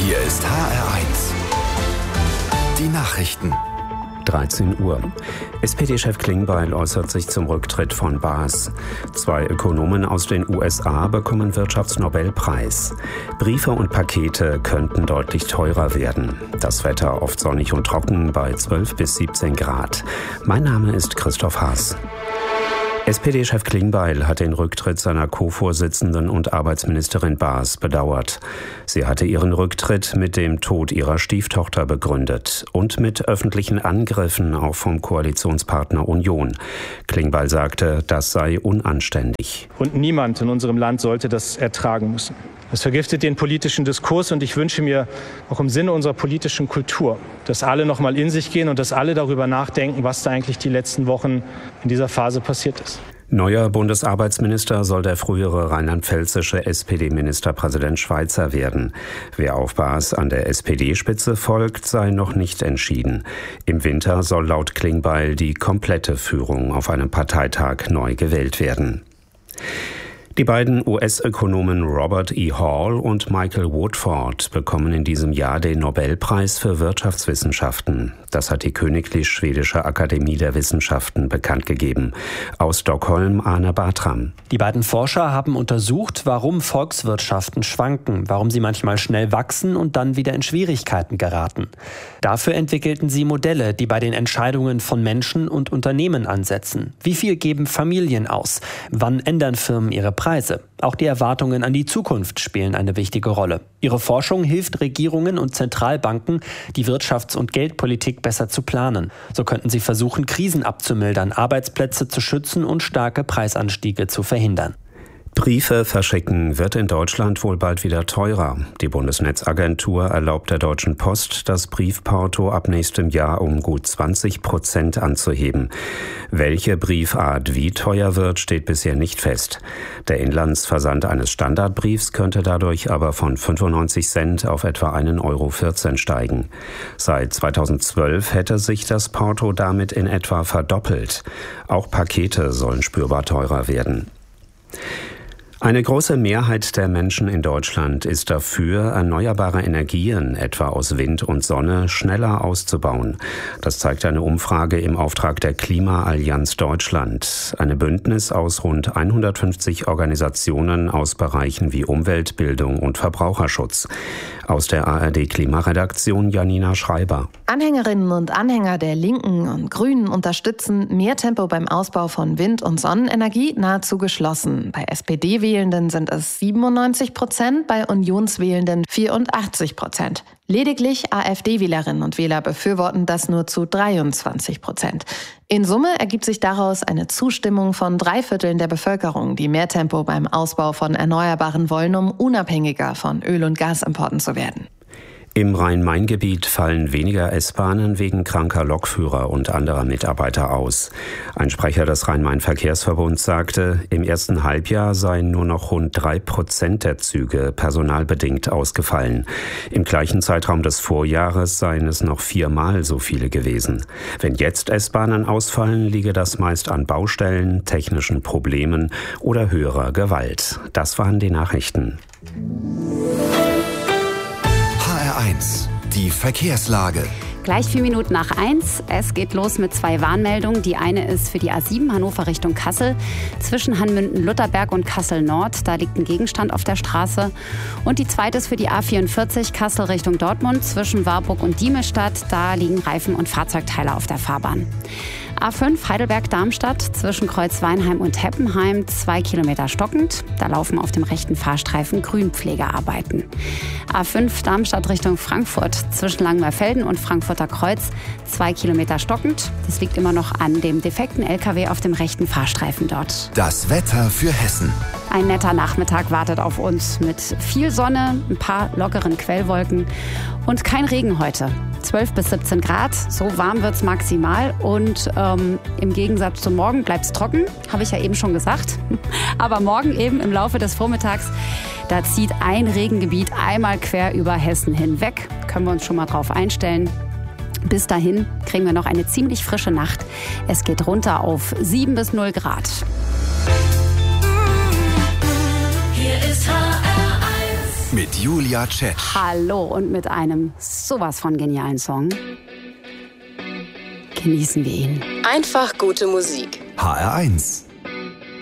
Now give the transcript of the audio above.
Hier ist HR1. Die Nachrichten. 13 Uhr. SPD-Chef Klingbeil äußert sich zum Rücktritt von BAS. 2 Ökonomen aus den USA bekommen Wirtschaftsnobelpreis. Briefe und Pakete könnten deutlich teurer werden. Das Wetter oft sonnig und trocken bei 12 bis 17 Grad. Mein Name ist Christoph Haas. SPD-Chef Klingbeil hat den Rücktritt seiner Co-Vorsitzenden und Arbeitsministerin Baas bedauert. Sie hatte ihren Rücktritt mit dem Tod ihrer Stieftochter begründet und mit öffentlichen Angriffen auch vom Koalitionspartner Union. Klingbeil sagte, das sei unanständig. Und niemand in unserem Land sollte das ertragen müssen. Das vergiftet den politischen Diskurs und ich wünsche mir auch im Sinne unserer politischen Kultur, dass alle noch mal in sich gehen und dass alle darüber nachdenken, was da eigentlich die letzten Wochen in dieser Phase passiert ist. Neuer Bundesarbeitsminister soll der frühere rheinland-pfälzische SPD-Ministerpräsident Schweizer werden. Wer auf Baas an der SPD-Spitze folgt, sei noch nicht entschieden. Im Winter soll laut Klingbeil die komplette Führung auf einem Parteitag neu gewählt werden. Die beiden US-Ökonomen Robert E. Hall und Michael Woodford bekommen in diesem Jahr den Nobelpreis für Wirtschaftswissenschaften. Das hat die Königlich Schwedische Akademie der Wissenschaften bekannt gegeben. Aus Stockholm Arne Bartram. Die beiden Forscher haben untersucht, warum Volkswirtschaften schwanken, warum sie manchmal schnell wachsen und dann wieder in Schwierigkeiten geraten. Dafür entwickelten sie Modelle, die bei den Entscheidungen von Menschen und Unternehmen ansetzen. Wie viel geben Familien aus? Wann ändern Firmen ihre Preise? Auch die Erwartungen an die Zukunft spielen eine wichtige Rolle. Ihre Forschung hilft Regierungen und Zentralbanken, die Wirtschafts- und Geldpolitik besser zu planen. So könnten sie versuchen, Krisen abzumildern, Arbeitsplätze zu schützen und starke Preisanstiege zu verhindern. Briefe verschicken wird in Deutschland wohl bald wieder teurer. Die Bundesnetzagentur erlaubt der Deutschen Post, das Briefporto ab nächstem Jahr um gut 20% anzuheben. Welche Briefart wie teuer wird, steht bisher nicht fest. Der Inlandsversand eines Standardbriefs könnte dadurch aber von 95 Cent auf etwa 1,14 € steigen. Seit 2012 hätte sich das Porto damit in etwa verdoppelt. Auch Pakete sollen spürbar teurer werden. Eine große Mehrheit der Menschen in Deutschland ist dafür, erneuerbare Energien, etwa aus Wind und Sonne, schneller auszubauen. Das zeigt eine Umfrage im Auftrag der Klimaallianz Deutschland. Eine Bündnis aus rund 150 Organisationen aus Bereichen wie Umwelt, Bildung und Verbraucherschutz. Aus der ARD-Klimaredaktion Janina Schreiber. Anhängerinnen und Anhänger der Linken und Grünen unterstützen mehr Tempo beim Ausbau von Wind- und Sonnenenergie nahezu geschlossen. Bei SPD-Wählenden sind es 97%, bei Unionswählenden 84%. Lediglich AfD-Wählerinnen und Wähler befürworten das nur zu 23%. In Summe ergibt sich daraus eine Zustimmung von 3/4 der Bevölkerung, die mehr Tempo beim Ausbau von Erneuerbaren wollen, um unabhängiger von Öl- und Gasimporten zu werden. Im Rhein-Main-Gebiet fallen weniger S-Bahnen wegen kranker Lokführer und anderer Mitarbeiter aus. Ein Sprecher des Rhein-Main-Verkehrsverbunds sagte, im ersten Halbjahr seien nur noch rund 3% der Züge personalbedingt ausgefallen. Im gleichen Zeitraum des Vorjahres seien es noch 4-mal so viele gewesen. Wenn jetzt S-Bahnen ausfallen, liege das meist an Baustellen, technischen Problemen oder höherer Gewalt. Das waren die Nachrichten. HR1, die Verkehrslage. Gleich 4 Minuten nach 1. Es geht los mit 2 Warnmeldungen. Die eine ist für die A7 Hannover Richtung Kassel. Zwischen Hanmünden-Lutterberg und Kassel-Nord. Da liegt ein Gegenstand auf der Straße. Und die zweite ist für die A44 Kassel Richtung Dortmund. Zwischen Warburg und Diemestadt. Da liegen Reifen und Fahrzeugteile auf der Fahrbahn. A5 Heidelberg-Darmstadt zwischen Kreuzweinheim und Heppenheim 2 Kilometer stockend. Da laufen auf dem rechten Fahrstreifen Grünpflegearbeiten. A5 Darmstadt Richtung Frankfurt zwischen Langenmerfelden und Frankfurter Kreuz 2 Kilometer stockend. Das liegt immer noch an dem defekten LKW auf dem rechten Fahrstreifen dort. Das Wetter für Hessen. Ein netter Nachmittag wartet auf uns mit viel Sonne, ein paar lockeren Quellwolken und kein Regen heute. 12 bis 17 Grad, so warm wird's maximal und im Gegensatz zum Morgen bleibt's trocken, habe ich ja eben schon gesagt. Aber morgen eben im Laufe des Vormittags, da zieht ein Regengebiet einmal quer über Hessen hinweg. Können wir uns schon mal drauf einstellen. Bis dahin kriegen wir noch eine ziemlich frische Nacht. Es geht runter auf 7 bis 0 Grad. Hier ist HR1. mit Julia Tschetsch. Hallo, und mit einem sowas von genialen Song genießen wir ihn. Einfach gute Musik. HR1